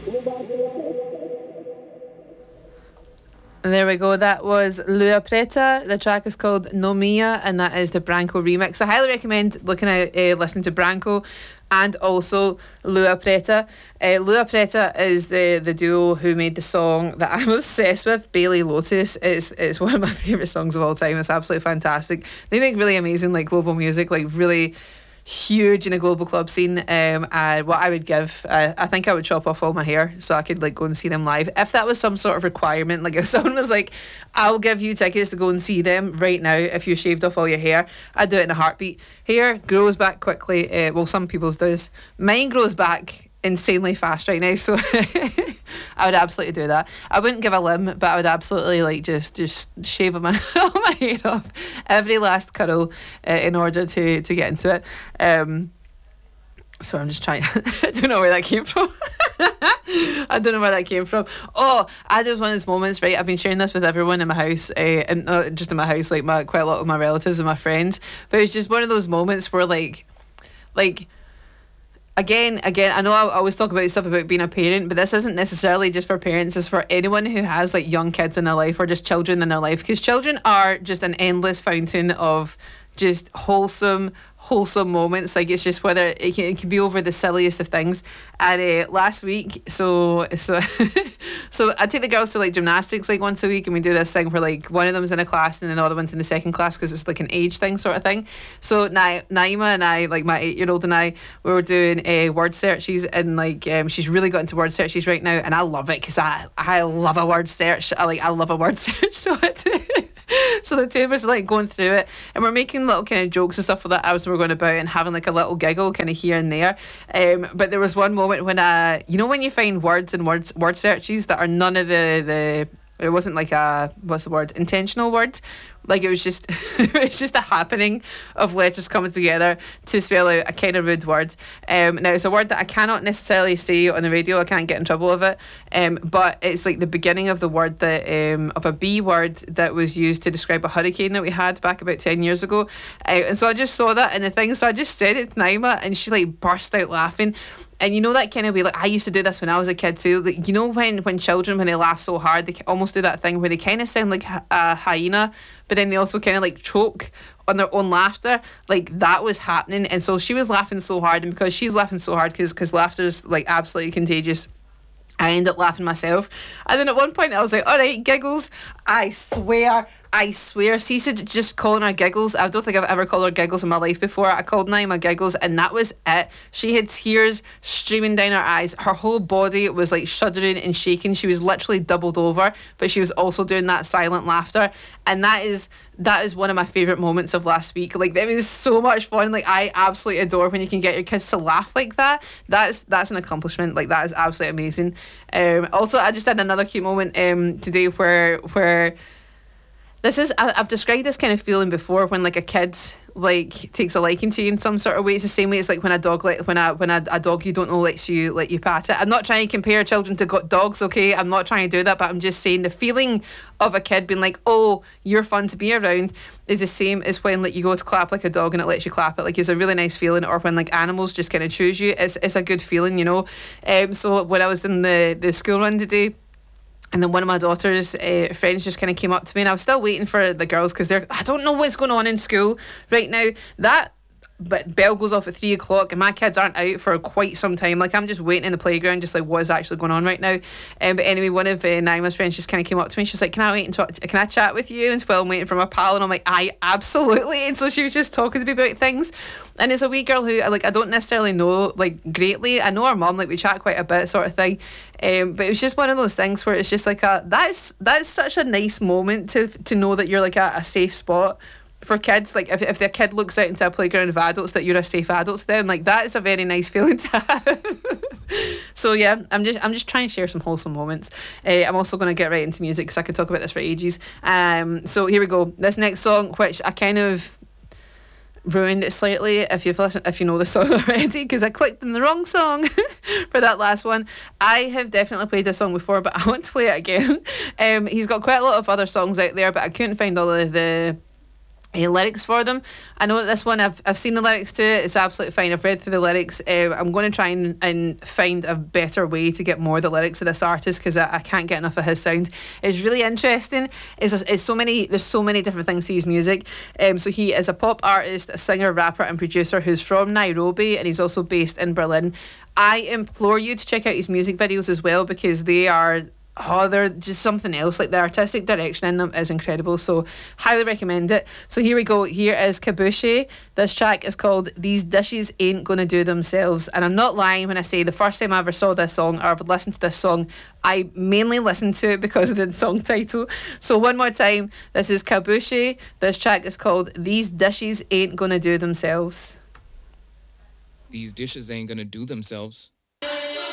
There we go. That was Lua Preta. The track is called No Mia, and that is the Branco remix. I highly recommend looking at listening to Branco and also Lua Preta. Lua Preta is the duo who made the song that I'm obsessed with, Bailey Lotus. It's one of my favourite songs of all time. It's absolutely fantastic. They make really amazing like global music, like really huge in the global club scene. And what I would give, I think I would chop off all my hair so I could like go and see them live if that was some sort of requirement. Like if someone was like, I'll give you tickets to go and see them right now if you shaved off all your hair, I'd do it in a heartbeat. Hair grows back quickly. Well, some people's does. Mine grows back insanely fast right now, so I would absolutely do that. I wouldn't give a limb, but I would absolutely like just shave all my hair off, every last curl, in order to get into it. So I'm just trying. I don't know where that came from. I don't know where that came from. Oh, I had one of those moments, right? I've been sharing this with everyone in my house, and not just in my house, like quite a lot of my relatives and my friends. But it's just one of those moments where like. Again, I know I always talk about stuff about being a parent, but this isn't necessarily just for parents. It's for anyone who has like young kids in their life or just children in their life, because children are just an endless fountain of just wholesome moments. Like it's just whether it can be over the silliest of things. And last week, so I take the girls to like gymnastics like once a week, and we do this thing where like one of them's in a class and then the other one's in the second class because it's like an age thing sort of thing. So Naima and I, like my 8-year-old and I, we were doing word searches, and like she's really got into word searches right now, and I love it because I love a word search. I love a word search. So the two of us are like going through it, and we're making little kind of jokes and stuff like that as we're going about, and having like a little giggle kind of here and there. But there was one moment when when you find words in word searches that are none of the it wasn't like intentional words. Like it was just it's just a happening of letters coming together to spell out a kind of rude word. Now it's a word that I cannot necessarily say on the radio. I can't get in trouble with it. But it's like the beginning of the word that of a B word that was used to describe a hurricane that we had back about 10 years ago. And so I just saw that in the thing. So I just said it to Naima, and she like burst out laughing. And you know that kind of way, like I used to do this when I was a kid too. Like you know when children, when they laugh so hard, they almost do that thing where they kind of sound like a hyena, but then they also kind of like choke on their own laughter. Like that was happening, and so she was laughing so hard, and because she's laughing so hard, because laughter's like absolutely contagious, I ended up laughing myself. And then at one point I was like, all right, Giggles, I swear, cease just calling her Giggles. I don't think I've ever called her Giggles in my life before. I called Naima Giggles, and that was it. She had tears streaming down her eyes. Her whole body was like shuddering and shaking. She was literally doubled over, but she was also doing that silent laughter. And that is one of my favourite moments of last week. Like it was so much fun. Like I absolutely adore when you can get your kids to laugh like that. That's an accomplishment. Like that is absolutely amazing. Also, I just had another cute moment today where this is, I've described this kind of feeling before when like a kid like takes a liking to you in some sort of way. It's the same way it's like when a dog when a dog you don't know lets you pat it. I'm not trying to compare children to dogs, okay? I'm not trying to do that, but I'm just saying the feeling of a kid being like, oh, you're fun to be around, is the same as when like you go to clap like a dog and it lets you clap it. Like it's a really nice feeling. Or when like animals just kind of choose you, it's a good feeling, you know. So when I was in the school run today, and then one of my daughter's friends just kind of came up to me, and I was still waiting for the girls because I don't know what's going on in school right now. But bell goes off at 3:00 and my kids aren't out for quite some time. Like I'm just waiting in the playground, just like what is actually going on right now. But anyway, one of Naima's friends just kind of came up to me. She's like, "Can I wait and talk? Can I chat with you?" And while I'm waiting for my pal, and I'm like, "I absolutely." And so she was just talking to me about things. And it's a wee girl who like I don't necessarily know like greatly. I know her mum, like we chat quite a bit, sort of thing. But it was just one of those things where it's just like that's such a nice moment to know that you're like a safe spot for kids. Like if their kid looks out into a playground of adults, that you're a safe adult to them. Like that is a very nice feeling to have. So yeah, I'm just trying to share some wholesome moments. I'm also going to get right into music because I could talk about this for ages. So here we go. This next song, which I kind of ruined it slightly if you know the song already, because I clicked on the wrong song for that last one. I have definitely played this song before, but I want to play it again. He's got quite a lot of other songs out there, but I couldn't find all of the lyrics for them. I know that this one, I've seen the lyrics to it. It's absolutely fine. I've read through the lyrics. I'm going to try and find a better way to get more of the lyrics of this artist, because I can't get enough of his sound. It's really interesting. There's so many different things to his music. So he is a pop artist, a singer, rapper and producer who's from Nairobi, and he's also based in Berlin. I implore you to check out his music videos as well, because they're just something else. Like, the artistic direction in them is incredible. So highly recommend it. So here we go. Here is Kabushi. This track is called These Dishes Ain't Gonna Do Themselves. And I'm not lying when I say the first time I ever saw this song, or would listen to this song, I mainly listened to it because of the song title. So one more time, this is Kabushi. This track is called These Dishes Ain't Gonna Do Themselves. These dishes ain't gonna do themselves.